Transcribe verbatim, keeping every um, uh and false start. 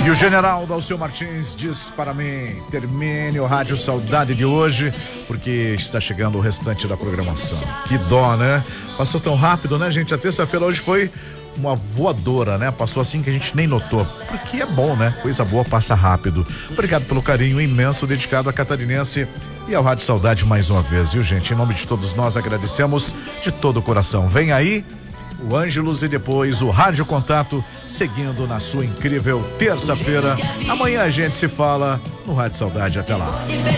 E o general Dalcio Martins diz para mim: termine o Rádio Saudade de hoje, porque está chegando o restante da programação. Que dó, né? Passou tão rápido, né, gente? A terça-feira hoje foi uma voadora, né? Passou assim que a gente nem notou. Porque é bom, né? Coisa boa passa rápido. Obrigado pelo carinho imenso dedicado à catarinense e ao Rádio Saudade mais uma vez, viu, gente? Em nome de todos nós agradecemos de todo o coração. Vem aí o Ângelos e depois o Rádio Contato, seguindo na sua incrível terça-feira. Amanhã a gente se fala no Rádio Saudade. Até lá.